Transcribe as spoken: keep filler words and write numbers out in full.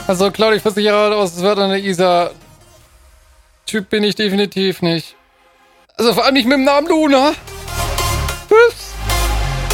Also, Claudia, ich versichere aus, es wird eine Isa. Typ bin ich definitiv nicht. Also vor allem nicht mit dem Namen Luna. Tschüss.